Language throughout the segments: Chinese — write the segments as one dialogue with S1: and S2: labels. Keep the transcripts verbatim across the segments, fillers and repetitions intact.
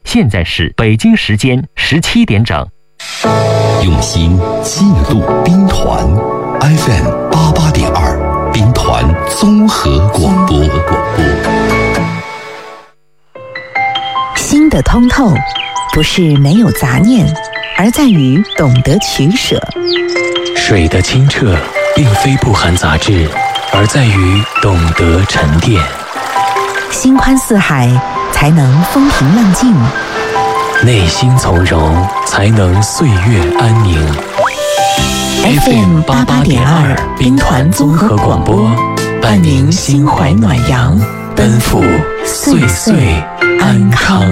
S1: 现在是北京时间十七点整。
S2: 用心记录兵团 F M 八八点二，兵团综合广播。
S3: 心的通透，不是没有杂念，而在于懂得取舍。
S4: 水的清澈，并非不含杂质，而在于懂得沉淀。
S3: 心宽似海，才能风平浪静；
S4: 内心从容，才能岁月安宁。
S3: F M 八八点二，兵团综合广播，伴您心怀暖阳，奔赴岁岁安康。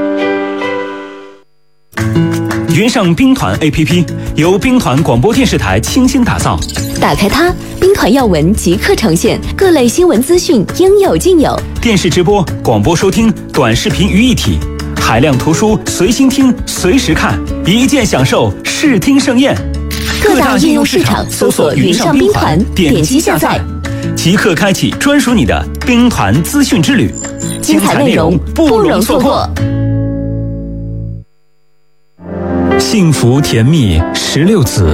S5: 云上兵团 A P P 由兵团广播电视台倾心打造，
S6: 打开它，兵团要闻即刻呈现，各类新闻资讯应有尽有。
S5: 电视直播、广播收听、短视频于一体，海量图书随心听、随时看，一键享受视听盛宴。
S6: 各大应用市场搜索云上兵团，点击下载，
S5: 即刻开启专属你的兵团资讯之旅，
S6: 精彩内容不容错过。
S5: 幸福甜蜜十六子。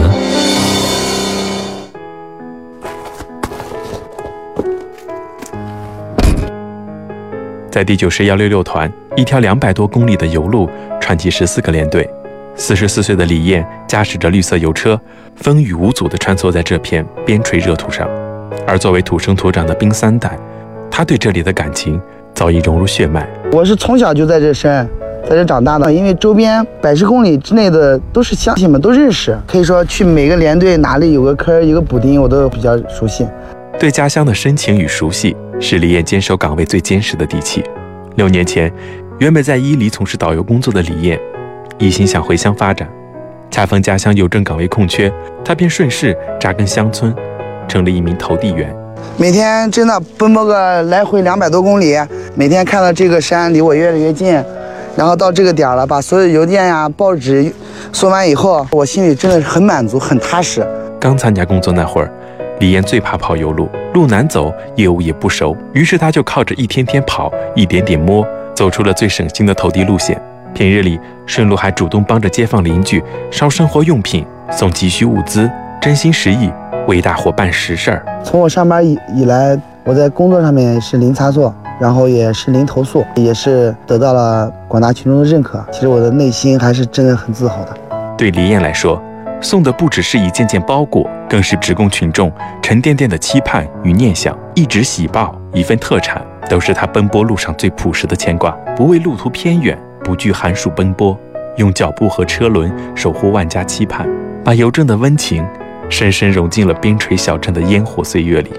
S7: 在第九师一六六团，一条两百多公里的油路，串起十四个连队。四十四岁的李艳驾驶着绿色油车，风雨无阻地穿梭在这片边陲热土上。而作为土生土长的兵三代，他对这里的感情早已融入血脉。
S8: 我是从小就在这山。在这长大的，因为周边百十公里之内的都是乡亲们，都认识，可以说去每个连队哪里有个科一个补丁，我都比较熟悉。
S7: 对家乡的深情与熟悉，是李艳坚守岗位最坚实的底气。六年前，原本在伊犁从事导游工作的李艳，一心想回乡发展，恰逢家乡邮政岗位空缺，他便顺势扎根乡村，成了一名投递员。
S8: 每天真的奔波个来回两百多公里，每天看到这个山离我越来越近。然后到这个点了，把所有邮件呀、报纸送完以后，我心里真的是很满足、很踏实。
S7: 刚参加工作那会儿，李艳最怕跑油路，路难走，业务也不熟，于是他就靠着一天天跑，一点点摸，走出了最省心的投递路线。平日里，顺路还主动帮着街坊邻居捎生活用品、送急需物资，真心实意为大伙办实事儿。
S8: 从我上班以以来，我在工作上面是零差错。然后也是零投诉，也是得到了广大群众的认可。其实我的内心还是真的很自豪的。
S7: 对李艳来说，送的不只是一件件包裹，更是职工群众沉甸甸的期盼与念想。一纸喜报，一份特产，都是他奔波路上最朴实的牵挂。不畏路途偏远，不惧寒暑奔波，用脚步和车轮守护万家期盼，把邮政的温情深深融进了边陲小镇的烟火岁月里。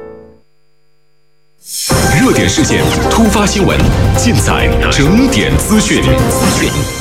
S2: 热点事件、突发新闻，尽在整点资讯。